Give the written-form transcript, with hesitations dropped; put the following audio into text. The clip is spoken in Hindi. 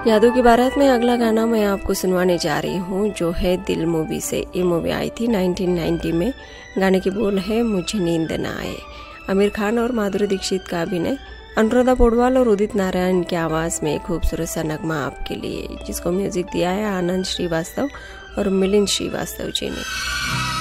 यादों की बारात में अगला गाना मैं आपको सुनवाने जा रही हूँ, जो है दिल मूवी से। ये मूवी आई थी 1990 में। गाने के बोल है मुझे नींद न आए। आमिर खान और माधुरी दीक्षित का अभिनय, अनुराधा पौडवाल और उदित नारायण की आवाज़ में खूबसूरत सा नगमा आपके लिए, जिसको म्यूजिक दिया है आनंद श्रीवास्तव और मिलिंद श्रीवास्तव जी ने।